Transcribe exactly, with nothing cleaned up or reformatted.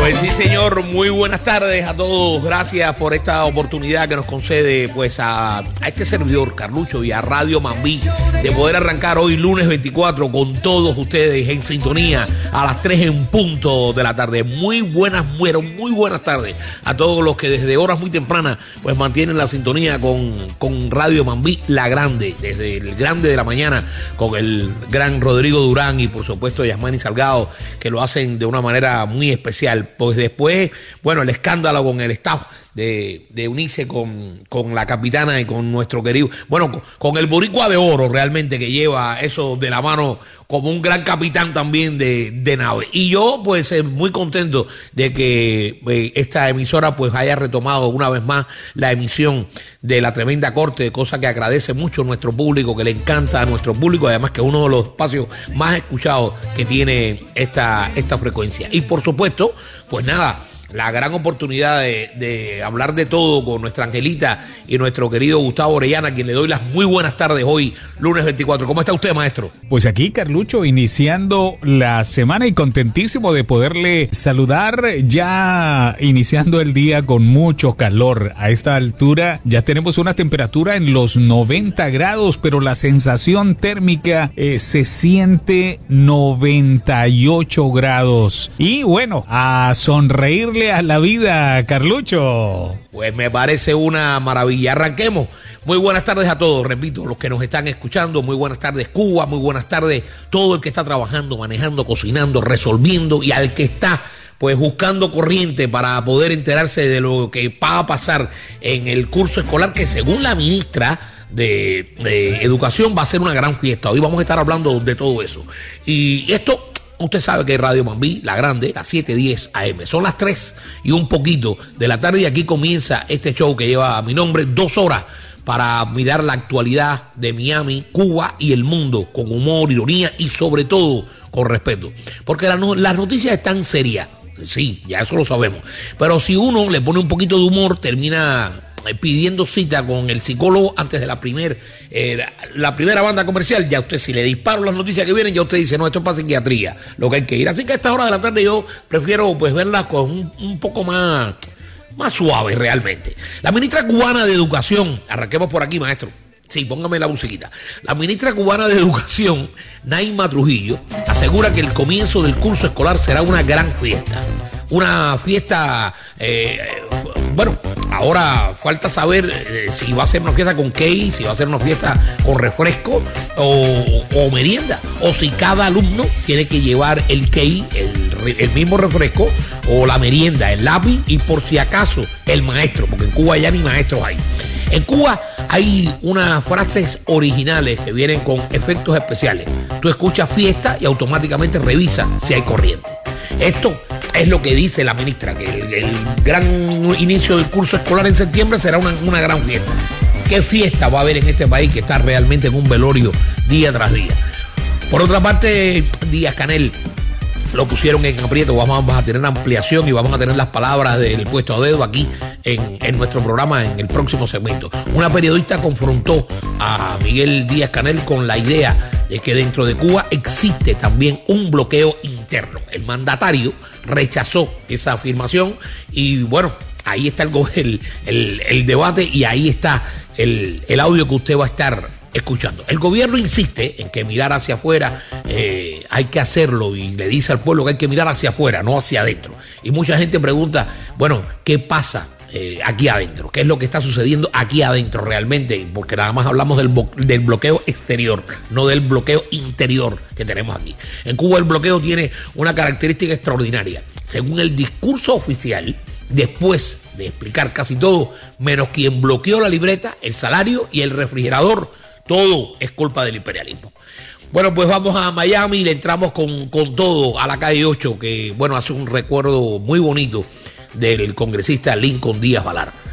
Pues sí, señor, muy buenas tardes a todos. Gracias por esta oportunidad que nos concede pues a, a este servidor, Carlucho, y a Radio Mambí, de poder arrancar hoy lunes veinticuatro con todos ustedes en sintonía a las tres en punto de la tarde. Muy buenas, muy, muy buenas tardes a todos los que desde horas muy tempranas pues mantienen la sintonía con, con Radio Mambí, la grande, desde el grande de la mañana, con el gran Rodrigo Durán y por supuesto Yasmani Salgado, que lo hacen de una manera muy especial. Pues después, bueno, el escándalo con el staff de, de unirse con, con la capitana y con nuestro querido, bueno, con, con el boricua de oro realmente que lleva eso de la mano como un gran capitán también de, de nave. Y yo pues eh, muy contento de que eh, esta emisora pues haya retomado una vez más la emisión de La Tremenda Corte, cosa que agradece mucho a nuestro público, que le encanta a nuestro público, además que es uno de los espacios más escuchados que tiene esta, esta frecuencia. Y por supuesto, pues nada, la gran oportunidad de, de hablar de todo con nuestra Angelita y nuestro querido Gustavo Orellana, a quien le doy las muy buenas tardes hoy, lunes veinticuatro. ¿Cómo está usted, maestro? Pues aquí, Carlucho, iniciando la semana y contentísimo de poderle saludar, ya iniciando el día con mucho calor. A esta altura ya tenemos una temperatura en los noventa grados, pero la sensación térmica eh, se siente noventa y ocho grados. Y bueno, a sonreírle a la vida, Carlucho. Pues me parece una maravilla. Arranquemos. Muy buenas tardes a todos, repito, los que nos están escuchando. Muy buenas tardes, Cuba. Muy buenas tardes todo el que está trabajando, manejando, cocinando, resolviendo, y al que está pues buscando corriente para poder enterarse de lo que va a pasar en el curso escolar, que según la ministra de, de Educación va a ser una gran fiesta. Hoy vamos a estar hablando de todo eso. Y esto, usted sabe que Radio Mambí, la grande, las siete diez A M. Son las tres y un poquito de la tarde y aquí comienza este show que lleva mi nombre, dos horas para mirar la actualidad de Miami, Cuba y el mundo con humor, ironía y sobre todo con respeto. Porque la no, las noticias están serias, sí, ya eso lo sabemos. Pero si uno le pone un poquito de humor, termina pidiendo cita con el psicólogo antes de la, primer, eh, la, la primera banda comercial. Ya usted, si le disparo las noticias que vienen, ya usted dice, no, esto es para psiquiatría, lo que hay que ir. Así que a esta hora de la tarde yo prefiero pues verlas con un, un poco más, más suave realmente. La ministra cubana de Educación, arranquemos por aquí, maestro. Sí, póngame la musiquita. La ministra cubana de Educación, Naima Trujillo, asegura que el comienzo del curso escolar será una gran fiesta. Una fiesta, eh, bueno, ahora falta saber eh, si va a ser una fiesta con cake, si va a ser una fiesta con refresco o, o merienda, o si cada alumno tiene que llevar el cake, el, el mismo refresco, o la merienda, el lápiz, y por si acaso el maestro, porque en Cuba ya ni maestros hay. En Cuba hay unas frases originales que vienen con efectos especiales. Tú escuchas fiesta y automáticamente revisa si hay corriente. Esto es lo que dice la ministra, que el, el gran inicio del curso escolar en septiembre será una, una gran fiesta. ¿Qué fiesta va a haber en este país que está realmente en un velorio día tras día? Por otra parte, Díaz-Canel lo pusieron en aprieto. Vamos a tener ampliación y vamos a tener las palabras del puesto a dedo aquí en, en nuestro programa en el próximo segmento. Una periodista confrontó a Miguel Díaz-Canel con la idea de que dentro de Cuba existe también un bloqueo interno. El mandatario rechazó esa afirmación y bueno, ahí está el, el, el, el debate y ahí está el, el audio que usted va a estar escuchando. El gobierno insiste en que mirar hacia afuera eh, hay que hacerlo y le dice al pueblo que hay que mirar hacia afuera, no hacia adentro. Y mucha gente pregunta, bueno, ¿qué pasa eh, aquí adentro? ¿Qué es lo que está sucediendo aquí adentro realmente? Porque nada más hablamos del, del bloqueo exterior, no del bloqueo interior que tenemos aquí. En Cuba el bloqueo tiene una característica extraordinaria. Según el discurso oficial, después de explicar casi todo, menos quien bloqueó la libreta, el salario y el refrigerador, todo es culpa del imperialismo. Bueno, pues vamos a Miami y le entramos con, con todo a la calle ocho, que bueno, hace un recuerdo muy bonito del congresista Lincoln Díaz Balar.